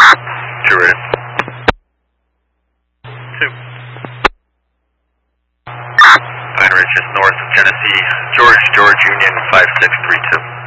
2 ready. 2. Pine Ridge is north of Genesee, George Union 5632.